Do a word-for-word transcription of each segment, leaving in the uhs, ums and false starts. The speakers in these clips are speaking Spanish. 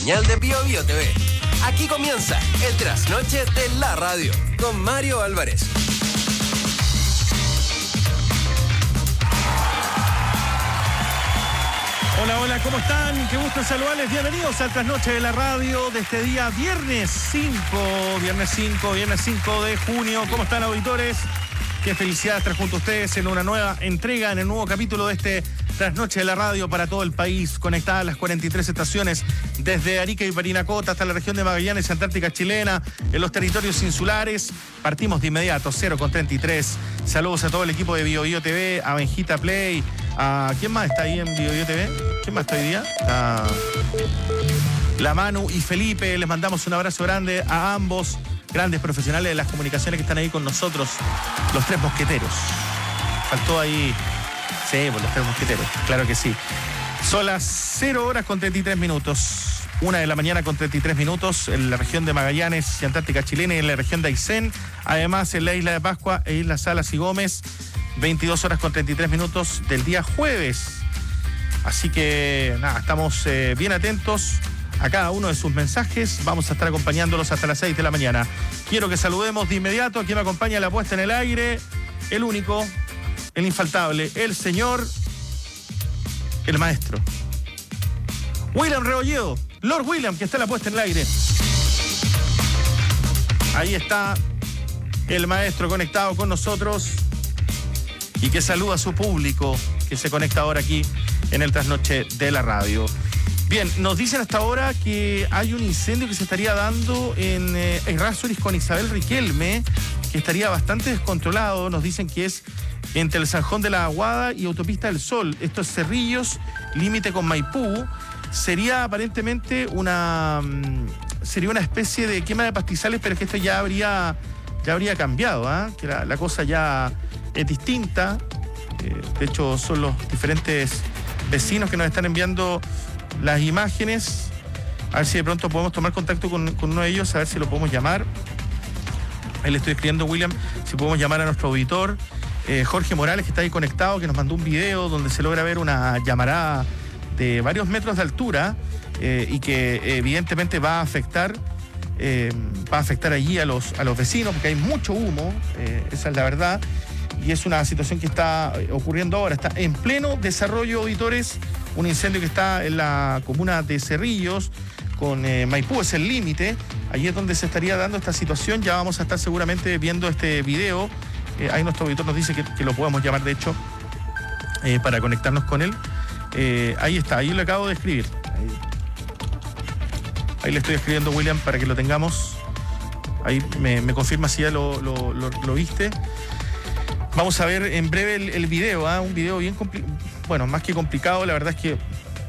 señal de Bio Bio T V. Aquí comienza el trasnoche de la radio con Mario Álvarez. Hola, hola, ¿cómo están? Qué gusto saludarles. Bienvenidos al trasnoche de la radio de este día, viernes cinco, viernes cinco, viernes cinco de junio. ¿Cómo están, auditores? Qué felicidad estar junto a ustedes en una nueva entrega, en el nuevo capítulo de este trasnoche de la radio para todo el país, conectada a las cuarenta y tres estaciones desde Arica y Parinacota hasta la región de Magallanes, Antártica chilena, en los territorios insulares. Partimos de inmediato, cero con treinta y tres. Saludos a todo el equipo de Bio Bio T V, a Benjita Play, a... ¿quién más está ahí en Bio Bio T V? ¿Quién más está hoy día? A... La Manu y Felipe, les mandamos un abrazo grande a ambos grandes profesionales de las comunicaciones que están ahí con nosotros, los tres mosqueteros. Faltó ahí... Sí, pues los tres mosqueteros, claro que sí. Son las cero horas con treinta y tres minutos. Una de la mañana con treinta y tres minutos en la región de Magallanes y Antártica chilena y en la región de Aysén. Además en la isla de Pascua e Islas Salas y Gómez. veintidós horas con treinta y tres minutos del día jueves. Así que nada, estamos eh, bien atentos a cada uno de sus mensajes. Vamos a estar acompañándolos hasta las seis de la mañana. Quiero que saludemos de inmediato a quien me acompaña a la puesta en el aire. El único... el infaltable, el señor, el maestro. William Rebolledo, Lord William, que está en la puesta en el aire. Ahí está el maestro conectado con nosotros y que saluda a su público que se conecta ahora aquí en el trasnoche de la radio. Bien, nos dicen hasta ahora que hay un incendio que se estaría dando en eh, Errázuriz con Isabel Riquelme, que estaría bastante descontrolado. Nos dicen que es entre el Zanjón de la Aguada y Autopista del Sol. Esto es Cerrillos, límite con Maipú. Sería aparentemente una sería una especie de quema de pastizales, pero es que esto ya habría ya habría cambiado, ¿eh? Que la, la cosa ya es distinta. Eh, de hecho, son los diferentes vecinos que nos están enviando las imágenes. A ver si de pronto podemos tomar contacto con, con uno de ellos, a ver si lo podemos llamar. Ahí le estoy escribiendo, William, si podemos llamar a nuestro auditor. Eh, Jorge Morales, que está ahí conectado, que nos mandó un video donde se logra ver una llamarada de varios metros de altura eh, y que evidentemente va a afectar eh, va a afectar allí a los, a los vecinos, porque hay mucho humo, eh, esa es la verdad, y es una situación que está ocurriendo ahora. Está en pleno desarrollo, auditores, un incendio que está en la comuna de Cerrillos con eh, Maipú, es el límite. Allí es donde se estaría dando esta situación. Ya vamos a estar seguramente viendo este video. Eh, ahí nuestro auditor nos dice que, que lo podemos llamar, de hecho, eh, para conectarnos con él. Eh, ahí está, ahí lo acabo de escribir. Ahí, ahí le estoy escribiendo, William, para que lo tengamos. Ahí me, me confirma si ya lo, lo, lo, lo viste. Vamos a ver en breve el, el video, ¿eh? Un video bien complicado. Bueno, más que complicado, la verdad es que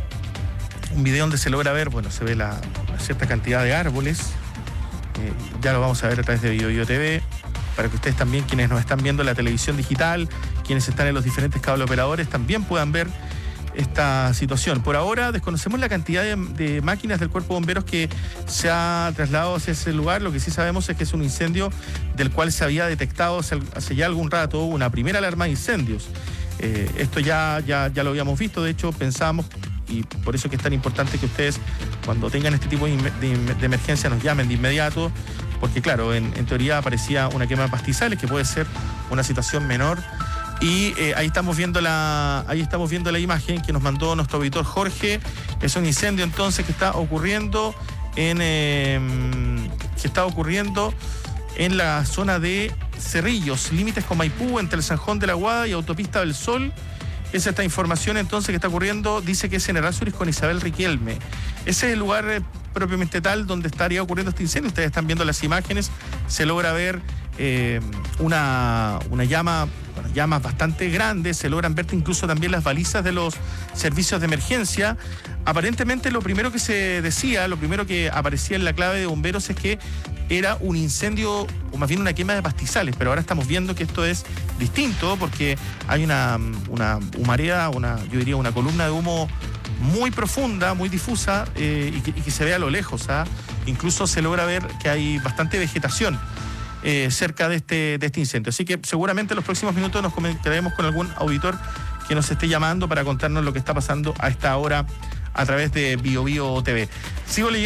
un video donde se logra ver, bueno, se ve la, una cierta cantidad de árboles. Eh, ya lo vamos a ver a través de Bio Bio T V. Para que ustedes también, quienes nos están viendo en la televisión digital, quienes están en los diferentes cable operadores, también puedan ver esta situación. Por ahora desconocemos la cantidad de, de máquinas del Cuerpo de Bomberos que se ha trasladado hacia ese lugar. Lo que sí sabemos es que es un incendio del cual se había detectado hace, hace ya algún rato una primera alarma de incendios. Eh, esto ya, ya, ya lo habíamos visto, de hecho pensábamos, y por eso que es tan importante que ustedes, cuando tengan este tipo de, de, de emergencia, nos llamen de inmediato. Porque claro, en, en teoría aparecía una quema de pastizales, que puede ser una situación menor. Y eh, ahí estamos viendo la ahí estamos viendo la imagen que nos mandó nuestro auditor Jorge. Es un incendio entonces que está ocurriendo en eh, que está ocurriendo en la zona de Cerrillos, límites con Maipú, entre el Zanjón de la Aguada y Autopista del Sol. Es esta información entonces que está ocurriendo, dice que es en Errázuriz con Isabel Riquelme. Ese es el lugar eh, propiamente tal donde estaría ocurriendo este incendio. Ustedes están viendo las imágenes, se logra ver eh, una, una llama, bueno, llamas bastante grandes, se logran ver incluso también las balizas de los servicios de emergencia. Aparentemente lo primero que se decía, lo primero que aparecía en la clave de bomberos es que era un incendio, o más bien una quema de pastizales, pero ahora estamos viendo que esto es distinto porque hay una, una humareda, una, yo diría una columna de humo muy profunda, muy difusa eh, y, que, y que se ve a lo lejos, ¿ah? Incluso se logra ver que hay bastante vegetación eh, cerca de este, de este incendio. Así que seguramente en los próximos minutos nos comentaremos con algún auditor que nos esté llamando para contarnos lo que está pasando a esta hora a través de Bio Bio T V. Sigo leyendo.